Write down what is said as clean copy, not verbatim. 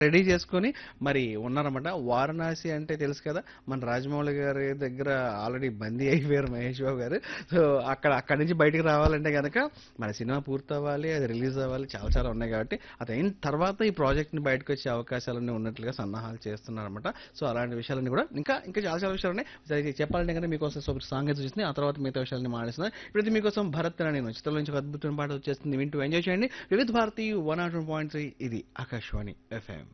Ready చేసుకొని మరి ఉన్నారన్నమాట. వారణాసి అంటే తెలుసు కదా, మన రాజమౌళి గారి దగ్గర ఆల్రెడీ బందీ అయిపోయారు మహేష్ బాబు గారు. సో అక్కడి నుంచి బయటికి రావాలంటే గనక మన సినిమా పూర్తవ్వాలి, అది రిలీజ్ అవ్వాలి, చాలా చాలా ఉన్నాయి కాబట్టి అది అయిన తర్వాత ఈ ప్రాజెక్ట్ ని బయటకు వచ్చే అవకాశాలన్నీ ఉన్నట్లుగా సన్నాహాలు చేస్తున్నారన్నమాట. సో అలాంటి విషయాలన్నీ కూడా ఇంకా ఇంకా చాలా చాలా విషయాలు ఉన్నాయి. సరే, చెప్పాలంటే కనుక మీకోసం సూపర్ సాంగ్ అయితే చూసింది, ఆ తర్వాత మిగతా విషయాలని మాట్లాడుతున్నాను. ఇప్పుడైతే మీకోసం భరత్ అని నేను చిత్రం నుంచి ఒక అద్భుతమైన పాట వచ్చేస్తుంది, వింటూ ఎంజాయ్ చేయండి. వివిధ భారతి 101.3 ఇది ఆకాశవాణి FM.